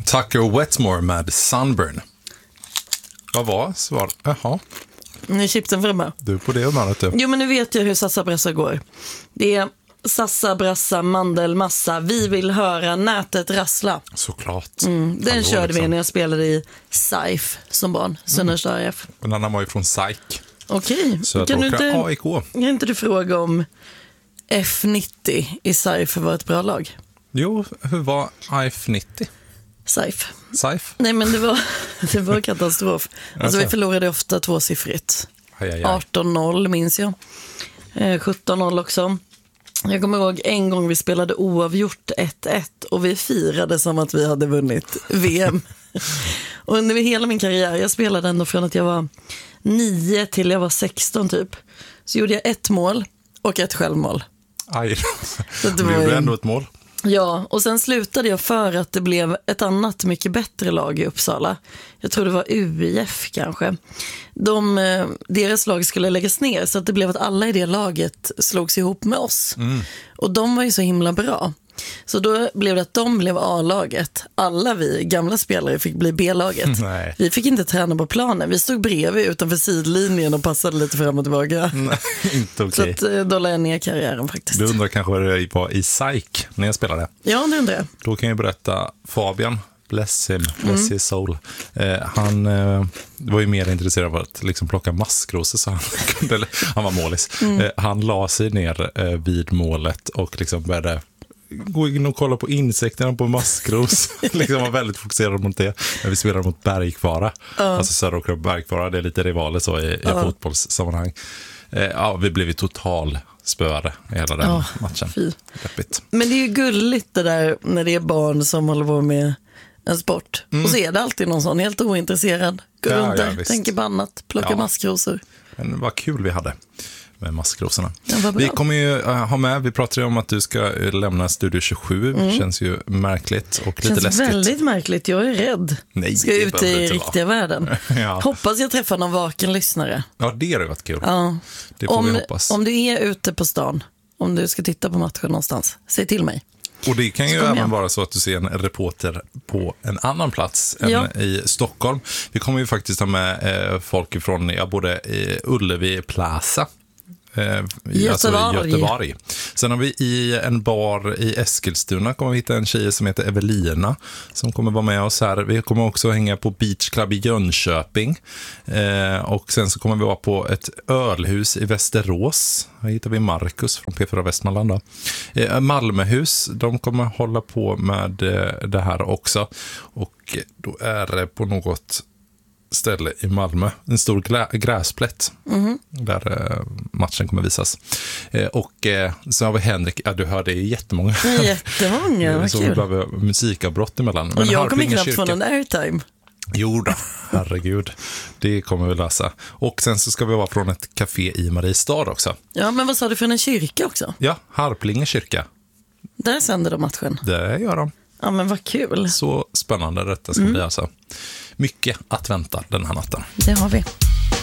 Tucker Wetmore med Sunburn. Vad var svar? Jaha. Nu är chipsen framme. Du på det humöret du. Jo, men nu vet jag hur sassabrassa går. Det är sassabrassa, mandelmassa. Vi vill höra nätet rassla. Såklart. Den körde vi när jag spelade i SAIF som barn. Sunnersdag IF. En annan var ju från SAIK. Okej. AIK. Kan inte du fråga om F90 i SAIF var ett bra lag? Jo, hur var IF90? SAIF. SAIF? Nej, men det var katastrof. Alltså vi förlorade ofta tvåsiffrigt. 18-0 minns jag. 17-0 också. Jag kommer ihåg en gång vi spelade oavgjort 1-1 och vi firade som att vi hade vunnit VM. Och under hela min karriär, jag spelade ändå från att jag var 9 till jag var 16 typ. Så gjorde jag 1 mål och 1 självmål. Aj, så det blev ändå ett mål. Ja, och sen slutade jag för att det blev ett annat mycket bättre lag i Uppsala. Jag tror det var UIF kanske. Deras lag skulle läggas ner så att det blev att alla i det laget slogs ihop med oss. Och de var ju så himla bra. Så då blev det att de blev A-laget. Alla vi gamla spelare fick bli B-laget. Nej. Vi fick inte träna på planen. Vi stod bredvid utanför sidlinjen och passade lite fram och tillbaka. Nej, inte okej. Så att då la jag ner karriären faktiskt. Du undrar kanske vad det var i SAIK när jag spelade? Ja, det undrar jag. Då kan jag berätta Fabian. Bless his soul. Han var ju mer intresserad av att liksom plocka maskrosor så han var målis. Han la sig ner vid målet och liksom började gå in och kolla på insekterna på maskros. Liksom var väldigt fokuserad mot det. När vi spelade mot Bergkvara. Alltså Söderåkra och Bergkvara, det är lite rivaler så i fotbollssammanhang. Vi blev ju total spöare i hela den matchen. Men det är ju gulligt det där när det är barn som håller på med en sport. Och så är det alltid någon sån helt ointresserad. Går runt där, tänker på annat, plockar maskrosor. Men vad kul vi hade med maskrosorna. Vi kommer ju ha med, vi pratade ju om att du ska lämna Studio 27. Känns ju märkligt och lite läskigt. Känns väldigt märkligt, jag är rädd. Nej, ska ut i riktiga världen. Hoppas jag träffar någon vaken lyssnare. Ja, det hade varit kul. Ja. Det får vi hoppas. Om du är ute på stan, om du ska titta på matchen någonstans, säg till mig. Och det kan ju även vara så att du ser en reporter på en annan plats än i Stockholm. Vi kommer ju faktiskt ha med folk från både i Ullevi Plaza, Göteborg. Sen har vi i en bar i Eskilstuna kommer vi hitta en tjej som heter Evelina som kommer vara med oss här. Vi kommer också hänga på Beach Club i Jönköping och sen så kommer vi vara på ett ölhus i Västerås. Här hittar vi Marcus från P4 Västmanland då. Malmöhus, de kommer hålla på med det här också och då är det på något ställe i Malmö. En stor gräsplätt där matchen kommer visas. Och så har vi Henrik. Ja, du hörde jättemånga. Jättemånga, så vi behöver musikavbrott emellan. Men jag kommer knappt få någon airtime. Jo då, herregud. Det kommer vi läsa. Och sen så ska vi vara från ett café i Mariestad också. Ja, men vad sa du, från en kyrka också? Ja, Harplinge kyrka. Där sänder de matchen. Det gör de. Ja, men vad kul. Så spännande detta ska bli alltså. Mycket att vänta den här natten. Det har vi.